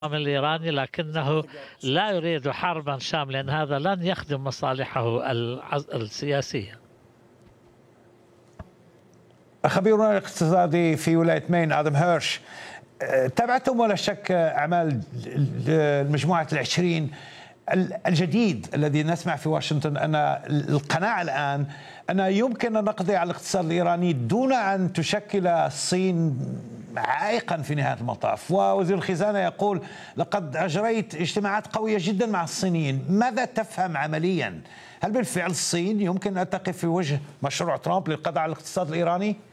الإيراني، لكنه لا يريد حربا شاملة، لأن هذا لن يخدم مصالحه السياسية. خبيرنا الاقتصادي في ولاية مين آدم هيرش، تابعتم ولا شك أعمال المجموعة العشرين الجديد الذي نسمع في واشنطن أن القناعة الآن أن يمكن أن نقضي على الاقتصاد الإيراني دون أن تشكل الصين عائقا في نهاية المطاف، ووزير الخزانة يقول لقد أجريت اجتماعات قوية جدا مع الصينيين. ماذا تفهم عمليا؟ هل بالفعل الصين يمكن أن تقف في وجه مشروع ترامب للقضاء على الاقتصاد الإيراني؟